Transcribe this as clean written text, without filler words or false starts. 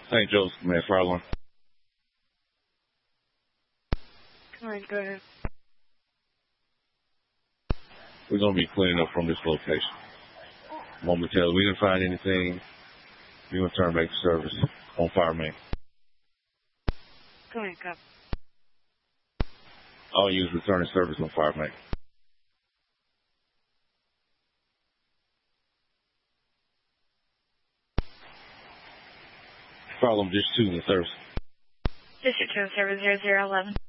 St. Joseph, man, fire alarm. All right, go ahead. We're going to be cleaning up from this location. Momentarily, we didn't find anything. We're going to turn back to service on fire main. Go ahead, go. All use returning service on fire main. Fire alarm, District 2 in service. District 2 in service 0011.